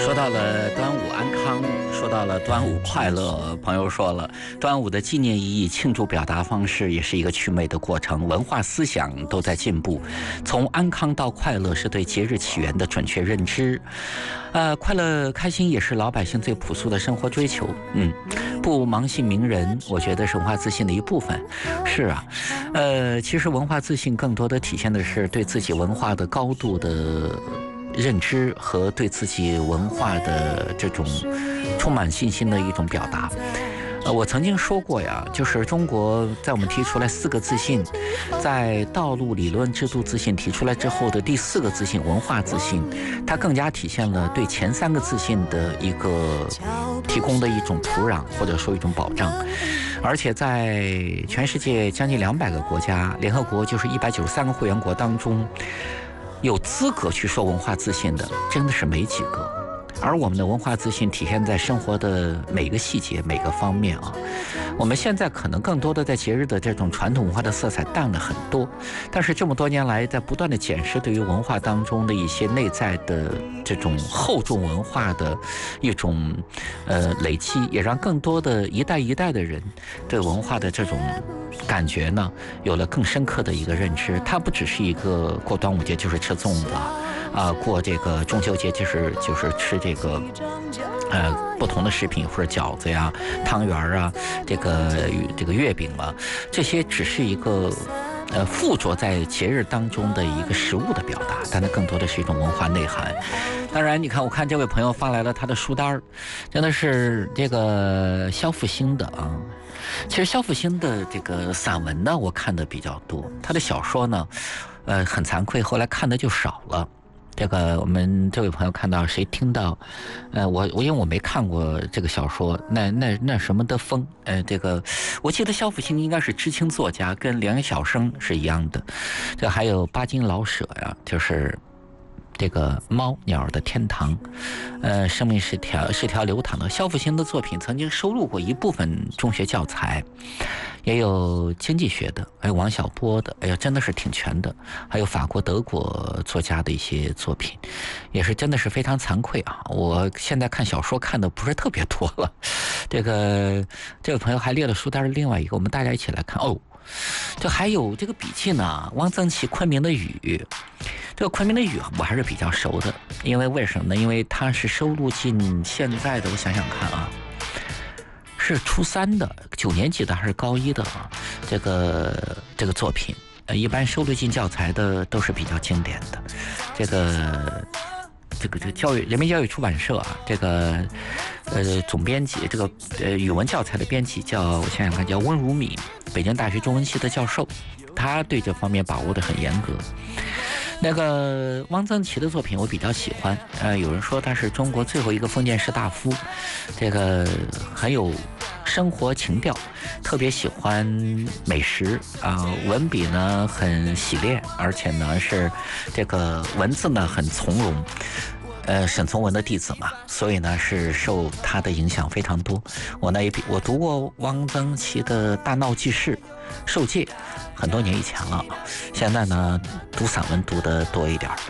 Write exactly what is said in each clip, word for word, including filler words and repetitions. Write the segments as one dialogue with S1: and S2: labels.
S1: 说到了端午安康，说到了端午快乐，朋友说了，端午的纪念意义、庆祝表达方式也是一个祛魅的过程，文化思想都在进步。从安康到快乐，是对节日起源的准确认知。呃，快乐开心也是老百姓最朴素的生活追求。嗯，不盲信名人，我觉得是文化自信的一部分。是啊，呃，其实文化自信更多的体现的是对自己文化的高度的认知和对自己文化的这种充满信心的一种表达。呃，我曾经说过呀，就是中国在我们提出来四个自信，在道路理论制度自信提出来之后的第四个自信文化自信，它更加体现了对前三个自信的一个提供的一种土壤或者说一种保障。而且在全世界将近两百个国家，联合国就是一百九十三个会员国当中，有资格去说文化自信的真的是没几个。而我们的文化自信体现在生活的每个细节每个方面啊。我们现在可能更多的在节日的这种传统文化的色彩淡了很多，但是这么多年来在不断的检视对于文化当中的一些内在的这种厚重文化的一种呃累积，也让更多的一代一代的人对文化的这种感觉呢有了更深刻的一个认知。它不只是一个过端午节就是吃粽子啊，啊过这个中秋节就是就是吃这个呃不同的食品，或者饺子呀、汤圆啊、这个这个月饼啊，这些只是一个呃附着在节日当中的一个食物的表达，但它更多的是一种文化内涵。当然你看，我看这位朋友发来了他的书单，真的是这个萧复兴的啊。其实萧复兴的这个散文呢我看的比较多，他的小说呢呃很惭愧后来看的就少了。这个我们这位朋友看到谁听到呃我我因为我没看过这个小说，那那那什么的风呃这个我记得萧复兴应该是知青作家，跟梁晓声是一样的。这还有巴金老舍呀，就是这个猫鸟的天堂，呃，生命是条是条流淌的。萧复兴的作品曾经收录过一部分中学教材，也有经济学的，还有王小波的，哎呀，真的是挺全的。还有法国、德国作家的一些作品，也是真的是非常惭愧啊！我现在看小说看的不是特别多了。这个这位朋友还列了书单另外一个，我们大家一起来看哦。这还有这个笔记呢，汪曾祺《昆明的雨》。这个昆明的雨我还是比较熟的，因为为什么呢？因为它是收录进现在的，我想想看啊，是初三的、九年级的还是高一的啊？这个这个作品，呃，一般收录进教材的都是比较经典的。这个这个这个教育人民教育出版社啊，这个呃总编辑，这个呃语文教材的编辑叫我想想看，叫温如敏，北京大学中文系的教授，他对这方面把握得很严格。那个汪曾祺的作品我比较喜欢，呃，有人说他是中国最后一个封建士大夫，这个很有生活情调，特别喜欢美食啊、呃，文笔呢很洗练，而且呢是这个文字呢很从容。呃，沈从文的弟子嘛，所以呢是受他的影响非常多。我呢也我读过汪曾祺的《大闹记事》《受戒》，很多年以前了，现在呢读散文读的多一点。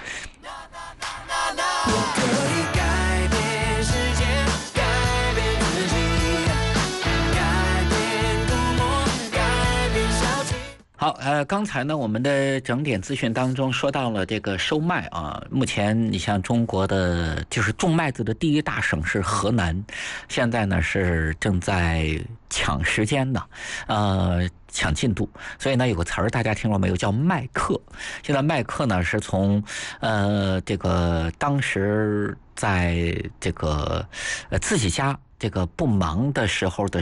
S1: 好，呃，刚才呢，我们的整点资讯当中说到了这个收麦啊。目前你像中国的就是种麦子的第一大省是河南，现在呢是正在抢时间的，呃，抢进度。所以呢，有个词儿大家听过没有？叫麦客。现在麦客呢是从呃这个当时在这个呃自己家这个不忙的时候的